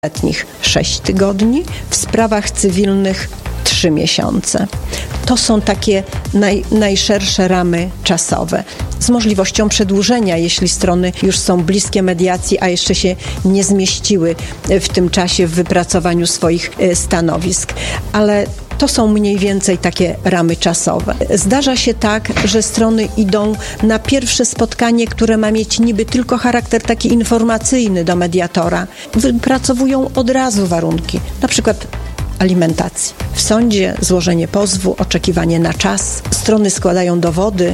letnich 6 tygodni, w sprawach cywilnych 3 miesiące. To są takie najszersze ramy czasowe. Z możliwością przedłużenia, jeśli strony już są bliskie mediacji, a jeszcze się nie zmieściły w tym czasie w wypracowaniu swoich stanowisk. Ale to są mniej więcej takie ramy czasowe. Zdarza się tak, że strony idą na pierwsze spotkanie, które ma mieć niby tylko charakter taki informacyjny do mediatora. Wypracowują od razu warunki, na przykład alimentacji. W sądzie złożenie pozwu, oczekiwanie na czas. Strony składają dowody,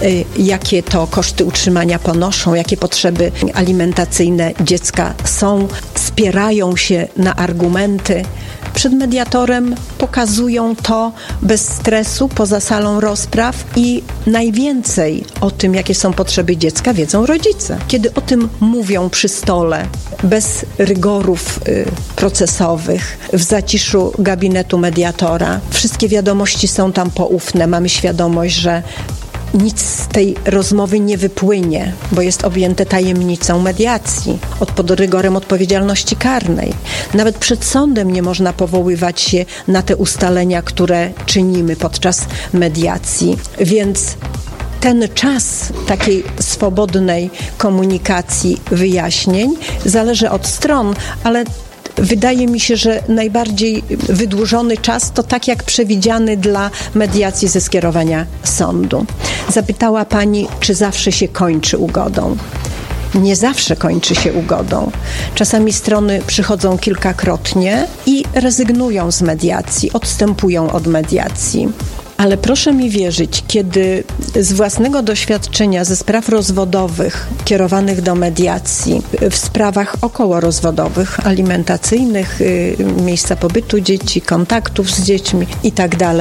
jakie to koszty utrzymania ponoszą, jakie potrzeby alimentacyjne dziecka są. Spierają się na argumenty. Przed mediatorem pokazują to bez stresu, poza salą rozpraw i najwięcej o tym, jakie są potrzeby dziecka, wiedzą rodzice. Kiedy o tym mówią przy stole, bez rygorów procesowych, w zaciszu gabinetu mediatora, wszystkie wiadomości są tam poufne, mamy świadomość, że nic z tej rozmowy nie wypłynie, bo jest objęte tajemnicą mediacji, pod rygorem odpowiedzialności karnej. Nawet przed sądem nie można powoływać się na te ustalenia, które czynimy podczas mediacji. Więc ten czas takiej swobodnej komunikacji, wyjaśnień zależy od stron, ale wydaje mi się, że najbardziej wydłużony czas to tak jak przewidziany dla mediacji ze skierowania sądu. Zapytała Pani, czy zawsze się kończy ugodą. Nie zawsze kończy się ugodą. Czasami strony przychodzą kilkakrotnie i rezygnują z mediacji, odstępują od mediacji. Ale proszę mi wierzyć, kiedy z własnego doświadczenia ze spraw rozwodowych kierowanych do mediacji, w sprawach okołorozwodowych, alimentacyjnych, miejsca pobytu dzieci, kontaktów z dziećmi itd.,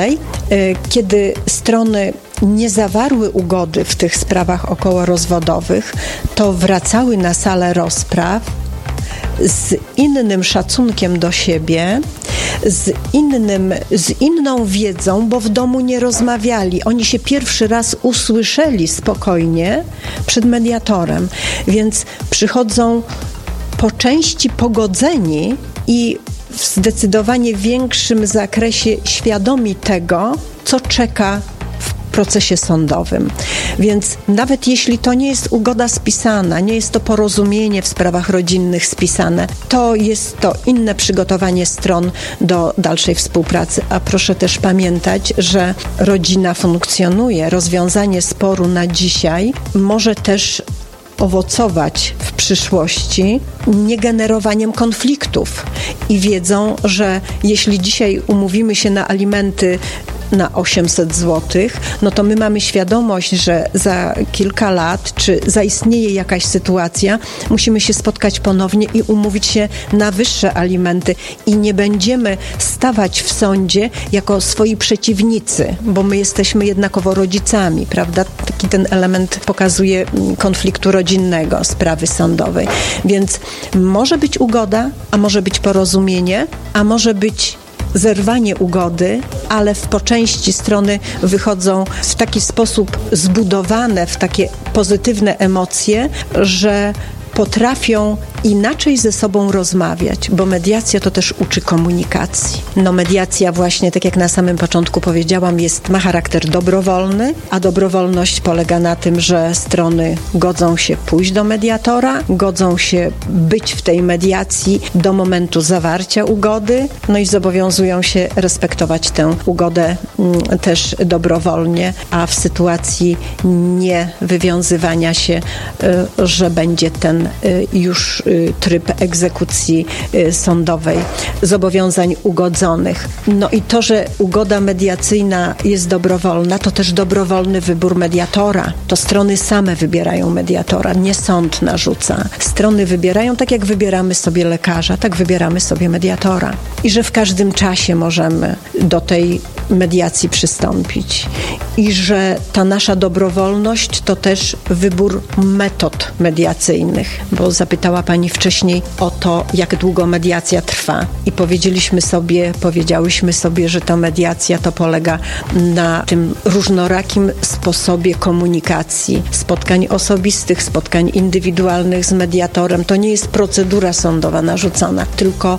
kiedy strony nie zawarły ugody w tych sprawach okołorozwodowych, to wracały na salę rozpraw z innym szacunkiem do siebie, z inną wiedzą, bo w domu nie rozmawiali. Oni się pierwszy raz usłyszeli spokojnie przed mediatorem, więc przychodzą po części pogodzeni i w zdecydowanie większym zakresie świadomi tego, co czeka w procesie sądowym. Więc nawet jeśli to nie jest ugoda spisana, nie jest to porozumienie w sprawach rodzinnych spisane, to jest to inne przygotowanie stron do dalszej współpracy. A proszę też pamiętać, że rodzina funkcjonuje. Rozwiązanie sporu na dzisiaj może też owocować w przyszłości niegenerowaniem konfliktów. I wiedzą, że jeśli dzisiaj umówimy się na alimenty na 800 zł, no to my mamy świadomość, że za kilka lat, czy zaistnieje jakaś sytuacja, musimy się spotkać ponownie i umówić się na wyższe alimenty i nie będziemy stawać w sądzie jako swoi przeciwnicy, bo my jesteśmy jednakowo rodzicami, prawda? Taki ten element pokazuje konfliktu rodzinnego, sprawy sądowej. Więc może być ugoda, a może być porozumienie, a może być zerwanie ugody, ale po części strony wychodzą w taki sposób zbudowane w takie pozytywne emocje, że potrafią inaczej ze sobą rozmawiać, bo mediacja to też uczy komunikacji. No mediacja właśnie, tak jak na samym początku powiedziałam, ma charakter dobrowolny, a dobrowolność polega na tym, że strony godzą się pójść do mediatora, godzą się być w tej mediacji do momentu zawarcia ugody, no i zobowiązują się respektować tę ugodę też dobrowolnie, a w sytuacji niewywiązywania się, że będzie ten już tryb egzekucji sądowej, zobowiązań ugodzonych. No i to, że ugoda mediacyjna jest dobrowolna, to też dobrowolny wybór mediatora. To strony same wybierają mediatora, nie sąd narzuca. Strony wybierają, tak jak wybieramy sobie lekarza, tak wybieramy sobie mediatora. I że w każdym czasie możemy do tej mediacji przystąpić. I że ta nasza dobrowolność to też wybór metod mediacyjnych, bo zapytała Pani wcześniej o to, jak długo mediacja trwa. I powiedziałyśmy sobie, że ta mediacja to polega na tym różnorakim sposobie komunikacji, spotkań osobistych, spotkań indywidualnych z mediatorem. To nie jest procedura sądowa narzucona, tylko